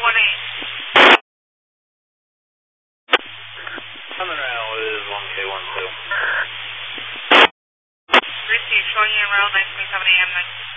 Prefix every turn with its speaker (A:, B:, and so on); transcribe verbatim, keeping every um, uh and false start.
A: one eight.
B: Coming around with one K one two.
A: Received, showing you in route nine twenty-seven A M then.